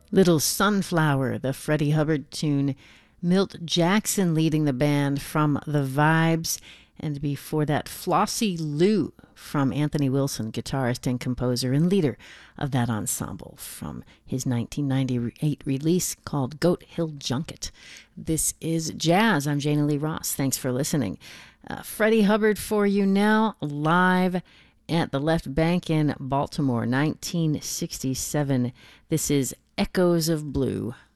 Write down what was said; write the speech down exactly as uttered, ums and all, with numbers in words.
Little Sunflower, the Freddie Hubbard tune. Milt Jackson leading the band from The Vibes. And before that, Flossie Lou from Anthony Wilson, guitarist and composer and leader of that ensemble, from his nineteen ninety-eight release called Goat Hill Junket. This is Jazz. I'm Jana Lee Ross. Thanks for listening. Uh, Freddie Hubbard for you now, live at the Left Bank in Baltimore, nineteen sixty-seven. This is Echoes of Blue.